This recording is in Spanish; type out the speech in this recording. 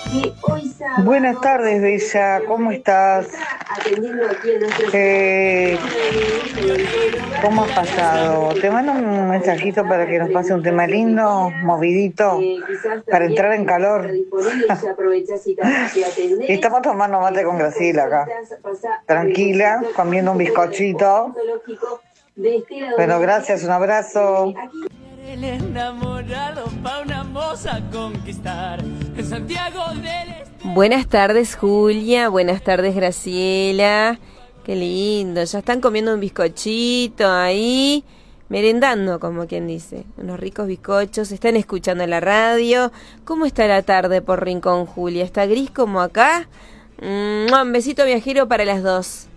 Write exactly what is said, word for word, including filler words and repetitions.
Buenas tardes, Bella, ¿cómo estás? Eh, ¿Cómo has pasado? Te mando un mensajito para que nos pase un tema lindo, movidito, para entrar en calor. Estamos tomando mate con Graciela acá, tranquila, comiendo un bizcochito. Bueno, gracias, un abrazo. El enamorado pa' una moza conquistar en Santiago del Este. Buenas tardes, Julia. Buenas tardes, Graciela. Qué lindo. Ya están comiendo un bizcochito ahí, merendando, como quien dice. Unos ricos bizcochos. Están escuchando la radio. ¿Cómo está la tarde por Rincón, Julia? ¿Está gris como acá? Mm, un besito viajero para las dos.